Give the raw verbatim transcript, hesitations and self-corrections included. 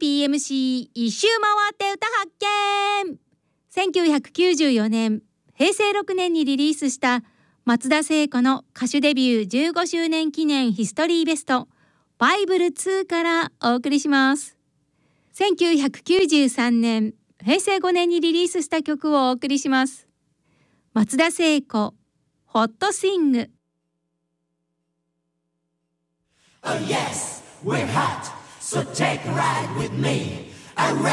ピーエムシー 一周回って歌発見。せんきゅうひゃくきゅうじゅうよねん、へいせいろくねんにリリースした松田聖子の歌手デビューじゅうごしゅうねん記念ヒストリーベストバイブルツーからお送りします。せんきゅうひゃくきゅうじゅうさんねん、へいせいごねんにリリースした曲をお送りします。松田聖子、ホットスイング。 Oh yes, we're hot, so take a ride with me. I